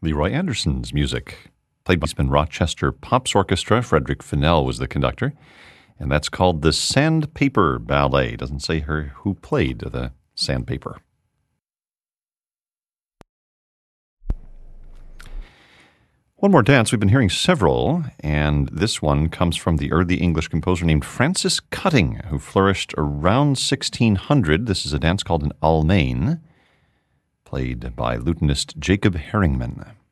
Leroy Anderson's music, played by the Rochester Pops Orchestra. Frederick Fennell was the conductor, and that's called the Sandpaper Ballet. Doesn't say who played the sandpaper. One more dance. We've been hearing several, and this one comes from the early English composer named Francis Cutting, who flourished around 1600. This is a dance called an Almain, played by lutenist Jacob Herringman.